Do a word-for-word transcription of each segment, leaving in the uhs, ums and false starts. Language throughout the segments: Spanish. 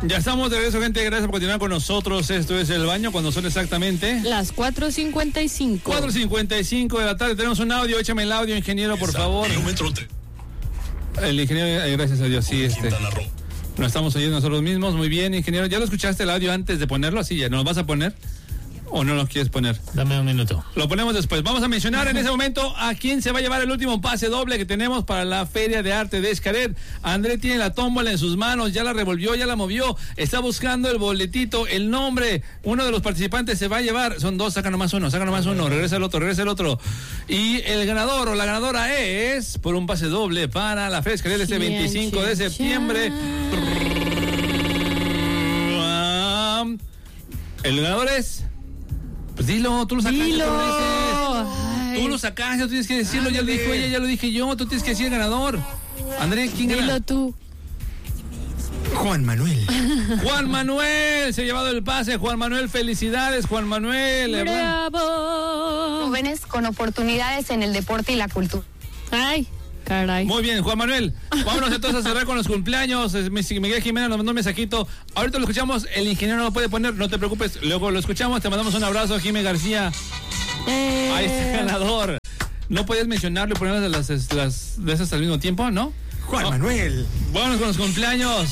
Ya estamos de regreso, gente. Gracias por continuar con nosotros. Esto es El Baño, cuando son exactamente las cuatro cincuenta y cinco. cuatro cincuenta y cinco de la tarde. Tenemos un audio. Échame el audio, ingeniero, por favor. El ingeniero, eh, gracias a Dios, sí, este. Nos estamos oyendo nosotros mismos. Muy bien, ingeniero. ¿Ya lo escuchaste el audio antes de ponerlo? Así, ¿ya nos lo vas a poner? ¿O no lo quieres poner? Dame un minuto. Lo ponemos después. Vamos a mencionar en ese momento a quién se va a llevar el último pase doble que tenemos para la Feria de Arte de Xcaret. André tiene la tómbola en sus manos, ya la revolvió, ya la movió, está buscando el boletito, el nombre. Uno de los participantes se va a llevar. Son dos, saca nomás uno, saca nomás uno, regresa el otro, regresa el otro. Y el ganador o la ganadora es por un pase doble para la Feria de Xcaret este veinticinco de septiembre. El ganador es... Pues dilo, tú lo sacaste, dilo. Tú, lo dices. Tú lo sacaste, tú tienes que decirlo, ya lo dijo ella, ya lo dije yo, tú tienes que decir el ganador. André, ¿quién gana? Dilo tú. Juan Manuel. Juan Manuel se ha llevado el pase. Juan Manuel, felicidades, Juan Manuel. ¡Bravo! Jóvenes con oportunidades en el deporte y la cultura. Ay, caray. Muy bien, Juan Manuel. Vámonos entonces a cerrar con los cumpleaños. Miguel Jiménez nos mandó un mensajito. Ahorita lo escuchamos, el ingeniero no lo puede poner, no te preocupes. Luego lo escuchamos, te mandamos un abrazo, Jiménez García. Eh. Ahí está el ganador. No podías mencionarlo y ponerlas de, las, las, de esas al mismo tiempo, ¿no? Juan oh. Manuel. Vámonos con los cumpleaños.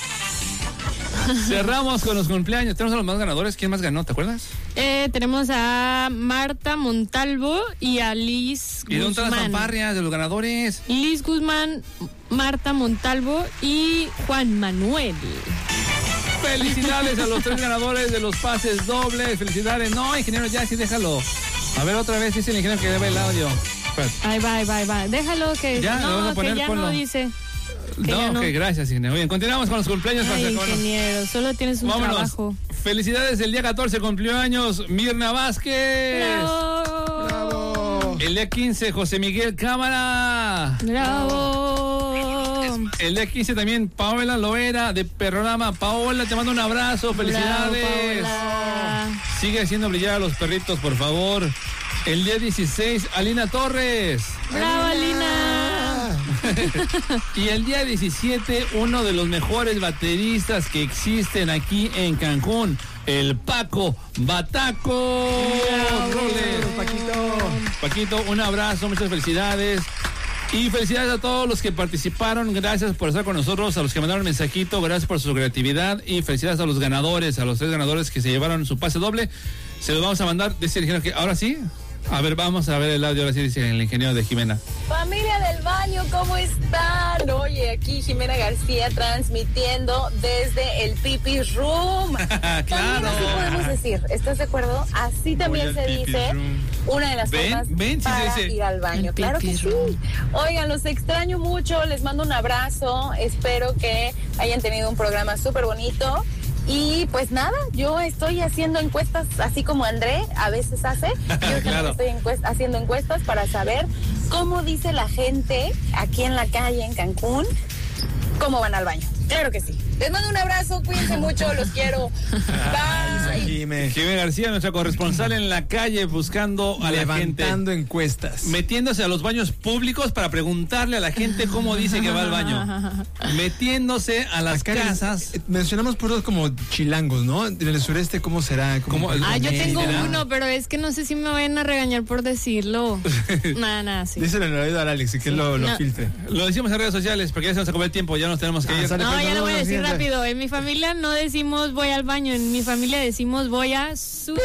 Cerramos con los cumpleaños. Tenemos a los más ganadores. ¿Quién más ganó? ¿Te acuerdas? Eh, tenemos a Marta Montalvo y a Liz Guzmán. ¿Y dónde están las fanfarrias de los ganadores? Liz Guzmán, Marta Montalvo y Juan Manuel. Felicidades a los tres ganadores de los pases dobles. Felicidades. No, ingeniero, ya sí, déjalo. A ver, otra vez dice el ingeniero que debe el audio. Pues. Ahí va, ahí va, ahí va. Déjalo que ya, no, vamos a poner, que ya ponlo. no dice. Que no, no. ok, gracias, ingeniero. Bien, continuamos con los cumpleaños. Ay, para ingeniero, solo tienes un Vámonos. trabajo. Felicidades, el día catorce cumplió años Mirna Vázquez. ¡Bravo! ¡Bravo! El día quince, José Miguel Cámara. ¡Bravo! El día quince también, Paola Loera, de Perrorama. Paola, te mando un abrazo, felicidades. Bravo, sigue haciendo brillar a los perritos, por favor. El día dieciséis, Alina Torres. ¡Bravo, Alina! Y el día diecisiete, uno de los mejores bateristas que existen aquí en Cancún, el Paco Bataco. Roles, Paquito. Paquito, un abrazo, muchas felicidades. Y felicidades a todos los que participaron, gracias por estar con nosotros, a los que mandaron mensajito, gracias por su creatividad y felicidades a los ganadores, a los tres ganadores que se llevaron su pase doble. Se los vamos a mandar, dice el ingeniero que ahora sí. A ver, vamos a ver el audio, ahora sí dice el ingeniero de Jimena. Familia del Baño, ¿cómo están? Oye, aquí Jimena García transmitiendo desde el Pipi Room. Claro. También así podemos decir, ¿estás de acuerdo? Así también se dice room. Una de las ¿Ven? formas ¿Ven? Sí para se dice. ir al baño. El Claro que Pipi sí. Room. Oigan, los extraño mucho, les mando un abrazo. Espero que hayan tenido un programa súper bonito. Y pues nada, yo estoy haciendo encuestas, así como André a veces hace. Yo también Claro. estoy encuest- haciendo encuestas para saber cómo dice la gente aquí en la calle, en Cancún, cómo van al baño. Claro que sí. Les mando un abrazo, cuídense mucho, los quiero. Bye. Jimé. Jimena García, nuestra corresponsal en la calle, buscando a la gente. Levantando encuestas. Metiéndose a los baños públicos para preguntarle a la gente cómo dice que va al baño. Metiéndose a las Acá en el- casas. eh, mencionamos puros como chilangos, ¿no? En el sureste, ¿cómo será? ¿Cómo- ¿Cómo? Ah, yo Sí, tengo ¿será? uno, pero es que no sé si me vayan a regañar por decirlo. Nada, nada, sí. Díselo en el oído al Alex y que él lo, lo No. filtre. Lo decimos en redes sociales porque ya se nos acabó el tiempo, ya nos tenemos que Ah, ir. sale. No, pues, ya lo voy a no, decir siguiente. rápido. En mi familia no decimos voy al baño, en mi familia decimos voy a sudar.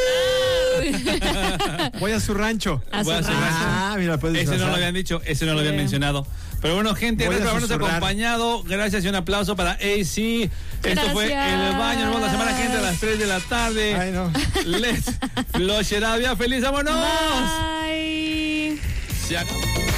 Voy a su rancho. A Voy a su su rancho. rancho. Ah, mira, puedes Ese no lo disfrazar. habían dicho, ese no lo habían Sí. mencionado. Pero bueno, gente, Voy gracias a por habernos susurrar. acompañado. Gracias y un aplauso para A C. Esto fue Gracias. El Baño. Nos vemos la semana gente a las tres de la tarde. Ay, no. Let's Flush it out. Ya, feliz, vámonos. Bye. Se acabó.